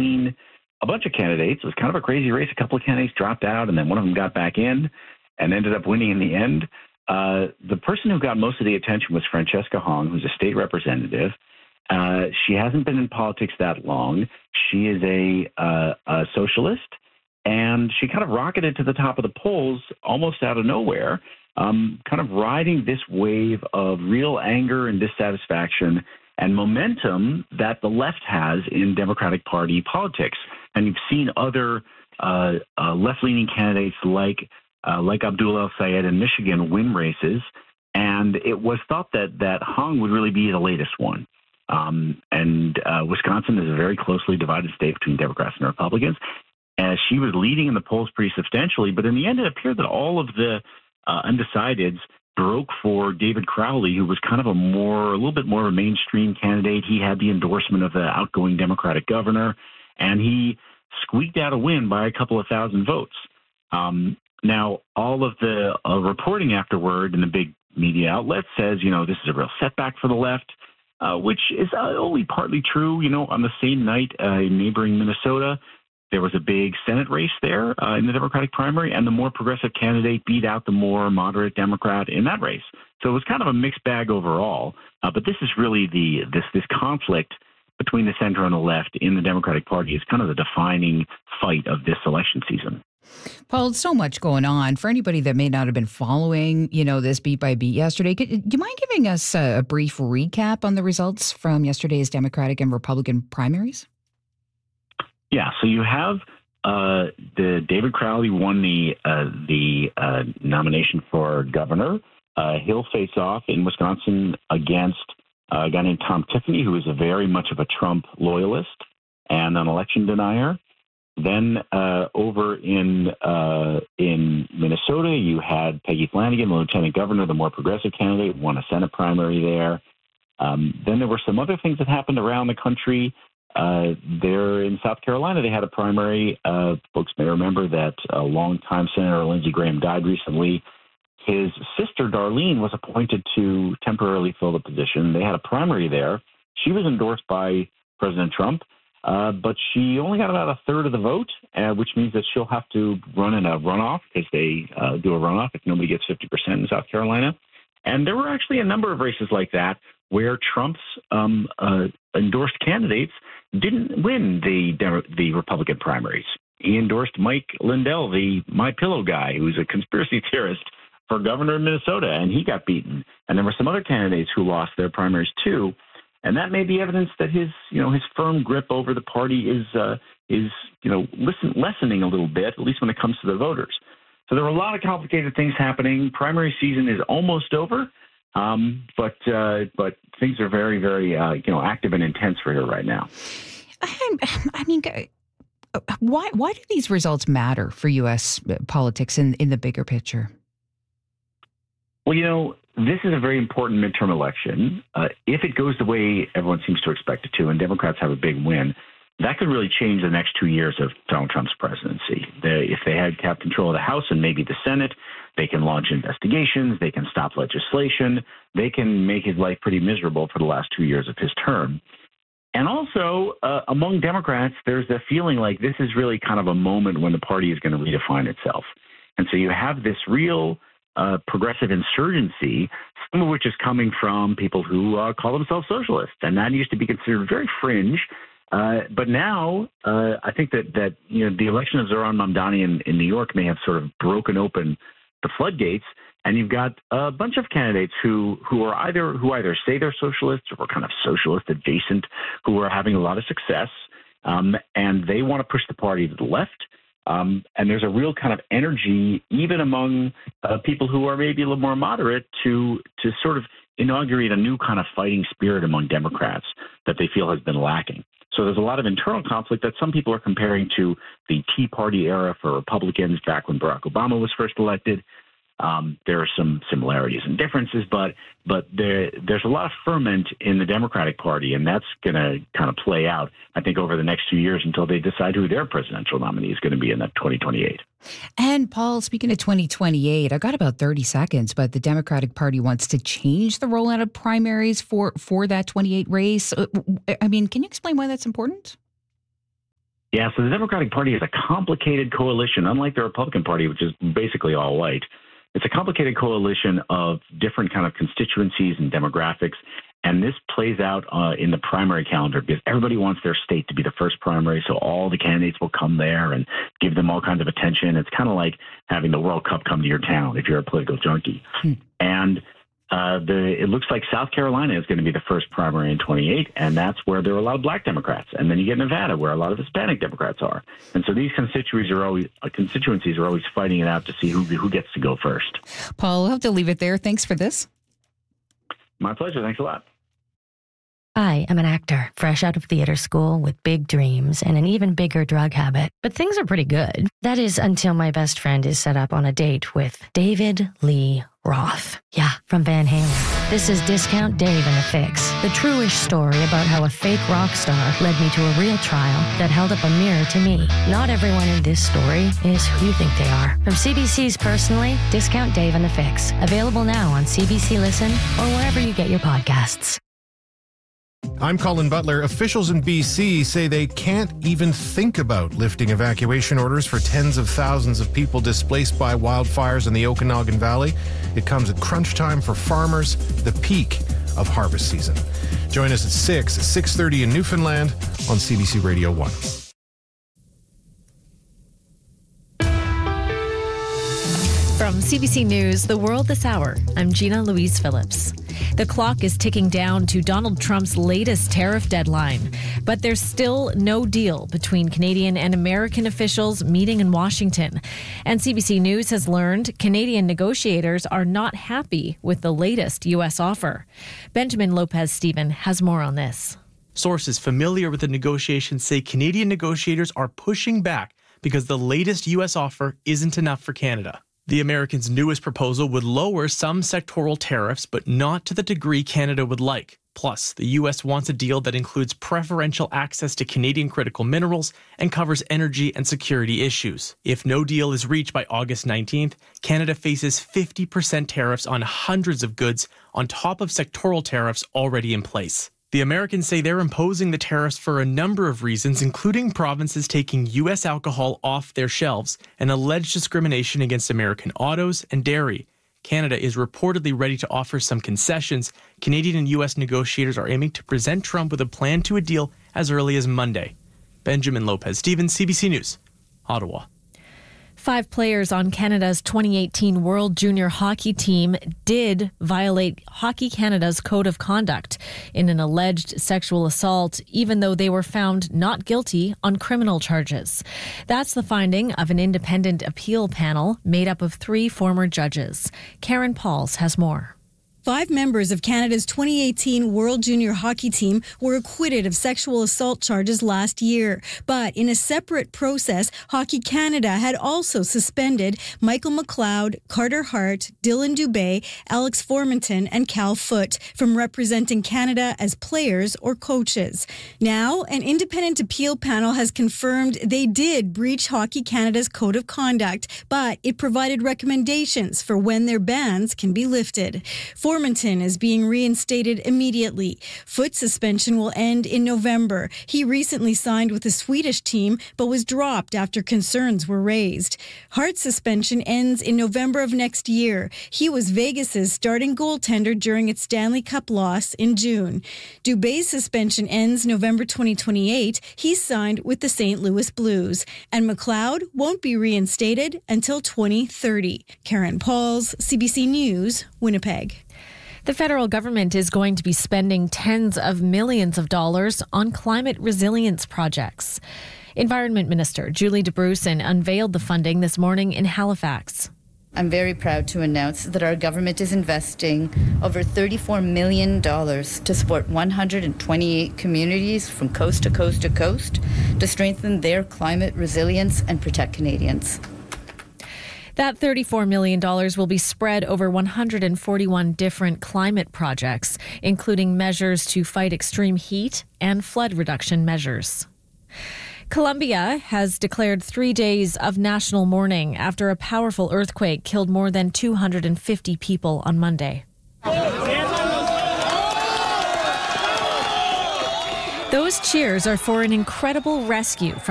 between a bunch of candidates. It was kind of a crazy race. A couple of candidates dropped out, and then one of them got back in and ended up winning in the end. The person who got most of the attention was Francesca Hong, who's a state representative. She hasn't been in politics that long. She is a socialist, and she kind of rocketed to the top of the polls almost out of nowhere, kind of riding this wave of real anger and dissatisfaction and momentum that the left has in Democratic Party politics. And you've seen other left-leaning candidates like Abdullah El-Sayed in Michigan win races, and it was thought that Hong would really be the latest one. And Wisconsin is a very closely divided state between Democrats and Republicans. And she was leading in the polls pretty substantially, but in the end, it appeared that all of the undecideds broke for David Crowley, who was kind of a little bit more of a mainstream candidate. He had the endorsement of the outgoing Democratic governor, and he squeaked out a win by a couple of thousand votes. Now, all of the reporting afterward in the big media outlets says, this is a real setback for the left, which is only partly true. On the same night in neighboring Minnesota, there was a big Senate race there in the Democratic primary, and the more progressive candidate beat out the more moderate Democrat in that race. So it was kind of a mixed bag overall. But this is really this conflict between the center and the left in the Democratic Party is kind of the defining fight of this election season. Paul, so much going on. For anybody that may not have been following, this beat by beat yesterday, do you mind giving us a brief recap on the results from yesterday's Democratic and Republican primaries? Yeah, so you have the David Crowley won the nomination for governor. He'll face off in Wisconsin against a guy named Tom Tiffany, who is very much of a Trump loyalist and an election denier. Then over in Minnesota, you had Peggy Flanagan, the lieutenant governor, the more progressive candidate, won a Senate primary there. Then there were some other things that happened around the country. There in South Carolina, they had a primary. Folks may remember that a longtime Senator Lindsey Graham died recently. His sister, Darlene, was appointed to temporarily fill the position. They had a primary there. She was endorsed by President Trump, but she only got about a third of the vote, which means that she'll have to run in a runoff because they do a runoff if nobody gets 50% in South Carolina. And there were actually a number of races like that where Trump's endorsed candidates didn't win the Republican primaries. He endorsed Mike Lindell, the MyPillow guy, who's a conspiracy theorist, for governor of Minnesota, and he got beaten. And there were some other candidates who lost their primaries too. And that may be evidence that his firm grip over the party is lessening a little bit, at least when it comes to the voters. So there were a lot of complicated things happening. Primary season is almost over, but things are very, very active and intense for her right now. I mean, why do these results matter for U.S. politics in the bigger picture? Well, this is a very important midterm election. If it goes the way everyone seems to expect it to, and Democrats have a big win, that could really change the next 2 years of Donald Trump's presidency. If they had kept control of the House and maybe the Senate, they can launch investigations, they can stop legislation, they can make his life pretty miserable for the last 2 years of his term. And also, among Democrats, there's a feeling like this is really kind of a moment when the party is going to redefine itself. And so you have this real progressive insurgency, some of which is coming from people who call themselves socialists. And that used to be considered very fringe. But now I think that the election of Zohran Mamdani in New York may have sort of broken open the floodgates. And you've got a bunch of candidates who either say they're socialists or kind of socialist adjacent, who are having a lot of success, and they want to push the party to the left. And there's a real kind of energy, even among people who are maybe a little more moderate, to sort of inaugurate a new kind of fighting spirit among Democrats that they feel has been lacking. So there's a lot of internal conflict that some people are comparing to the Tea Party era for Republicans back when Barack Obama was first elected. There are some similarities and differences, but there's a lot of ferment in the Democratic Party, and that's going to kind of play out, I think, over the next few years until they decide who their presidential nominee is going to be in that 2028. And Paul, speaking of 2028, I got about 30 seconds, but the Democratic Party wants to change the rollout of primaries for that 28 race. I mean, can you explain why that's important? Yeah, so the Democratic Party is a complicated coalition, unlike the Republican Party, which is basically all white. It's a complicated coalition of different kind of constituencies and demographics. And this plays out in the primary calendar because everybody wants their state to be the first primary. So all the candidates will come there and give them all kinds of attention. It's kind of like having the World Cup come to your town if you're a political junkie. And it looks like South Carolina is going to be the first primary in 28, and that's where there are a lot of black Democrats. And then you get Nevada, where a lot of Hispanic Democrats are. And so these constituencies are always fighting it out to see who gets to go first. Paul, we'll have to leave it there. Thanks for this. My pleasure. Thanks a lot. I am an actor, fresh out of theater school with big dreams and an even bigger drug habit. But things are pretty good. That is until my best friend is set up on a date with David Lee Roth. Yeah, from Van Halen. This is Discount Dave and the Fix, the true-ish story about how a fake rock star led me to a real trial that held up a mirror to me. Not everyone in this story is who you think they are. From CBC's Personally, Discount Dave and the Fix. Available now on CBC Listen or wherever you get your podcasts. I'm Colin Butler. Officials in BC say they can't even think about lifting evacuation orders for tens of thousands of people displaced by wildfires in the Okanagan Valley. It comes at crunch time for farmers, the peak of harvest season. Join us at 6:30 in Newfoundland on CBC Radio 1. From CBC News, The World This Hour, I'm Gina Louise Phillips. The clock is ticking down to Donald Trump's latest tariff deadline, but there's still no deal between Canadian and American officials meeting in Washington. And CBC News has learned Canadian negotiators are not happy with the latest U.S. offer. Benjamin Lopez-Steven has more on this. Sources familiar with the negotiations say Canadian negotiators are pushing back because the latest U.S. offer isn't enough for Canada. The Americans' newest proposal would lower some sectoral tariffs, but not to the degree Canada would like. Plus, the U.S. wants a deal that includes preferential access to Canadian critical minerals and covers energy and security issues. If no deal is reached by August 19th, Canada faces 50% tariffs on hundreds of goods on top of sectoral tariffs already in place. The Americans say they're imposing the tariffs for a number of reasons, including provinces taking U.S. alcohol off their shelves and alleged discrimination against American autos and dairy. Canada is reportedly ready to offer some concessions. Canadian and U.S. negotiators are aiming to present Trump with a plan to a deal as early as Monday. Benjamin Lopez-Steven, CBC News, Ottawa. 5 players on Canada's 2018 World Junior Hockey team did violate Hockey Canada's code of conduct in an alleged sexual assault, even though they were found not guilty on criminal charges. That's the finding of an independent appeal panel made up of 3 former judges. Karen Pauls has more. 5 members of Canada's 2018 World Junior Hockey team were acquitted of sexual assault charges last year. But in a separate process, Hockey Canada had also suspended Michael McLeod, Carter Hart, Dylan Dubé, Alex Formanton, and Cal Foote from representing Canada as players or coaches. Now, an independent appeal panel has confirmed they did breach Hockey Canada's code of conduct, but it provided recommendations for when their bans can be lifted. Formanton is being reinstated immediately. Foote's suspension will end in November. He recently signed with the Swedish team, but was dropped after concerns were raised. Hart's suspension ends in November of next year. He was Vegas's starting goaltender during its Stanley Cup loss in June. Dubé's suspension ends November 2028. He signed with the St. Louis Blues. And McLeod won't be reinstated until 2030. Karen Pauls, CBC News, Winnipeg. The federal government is going to be spending tens of millions of dollars on climate resilience projects. Environment Minister Julie DeBrusen unveiled the funding this morning in Halifax. I'm very proud to announce that our government is investing over $34 million to support 128 communities from coast to coast to coast to strengthen their climate resilience and protect Canadians. That $34 million will be spread over 141 different climate projects, including measures to fight extreme heat and flood reduction measures. Colombia has declared 3 days of national mourning after a powerful earthquake killed more than 250 people on Monday. Those cheers are for an incredible rescue from